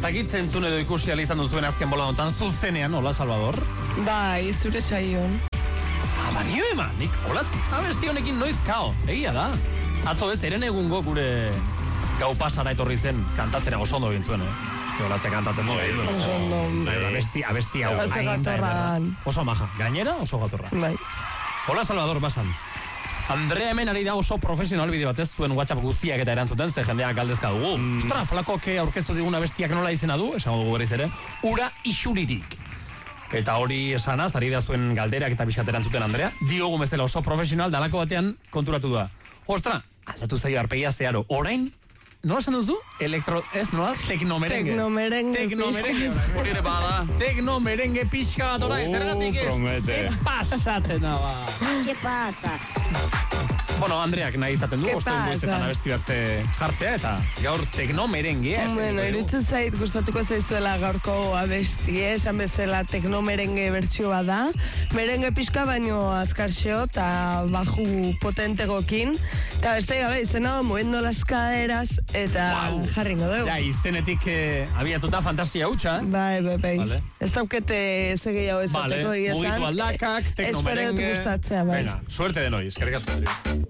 dakit entzun edo ikusi izan duzuen azken bola honetan zuzenean, hola, Salvador? Bai, zure saion. Banio eman, nik holatz abesti honekin noiz kao, egia da. Atzo ez, eren egungo gure gau pasara etorri zen kantatzen oso ondo gintzuen, Holatze kantatzen du, Oso ondo. Abesti hau. Oso gatorran. Oso maja, gainera oso gatorra. Bai. Hola, Salvador, basan. Andrea hemen ari da oso profesional bide batez zuen WhatsApp guztiak eta erantzuten, ze jendeak galdezka dugu. Ostra, flakoke aurkeztu diguna bestiak nola izena du, esango dugu berriz ere, ura isuririk. Eta hori esanaz, ari da zuen galderak eta bizkat erantzuten Andrea, diogu bezala oso profesional dalako batean konturatu da. Ostra, aldatu zaio arpegia zeharo, orain, nola esan duzu? Teknomerengue. Teknomerengue. Hori ere bada. Teknomerengue pixka bat orai, zergatik ez? Ze pasatzen ba. ¿Qué pasa? Bueno, Andreak nahi izaten du, osten goizetan abesti bat jartzea, eta gaur teknomerengea. Bueno, irutzen zait gustatuko zaizuela gaurko abesti, esan bezala teknomerengue bertsio bada. Merengue pixka baino azkarxeo eta baju potentegokin. Eta beste gabe, izena moviendo las caderas, eta jarri dugu. Ja, izenetik abiatuta fantasia hutsa. Bai. Vale. Ez daukete gehiago esateko egia esan. Mugitu aldakak, teknomerengue. Espero dut gustatzea, bai. Venga, suerte denoi, eskerrik asko.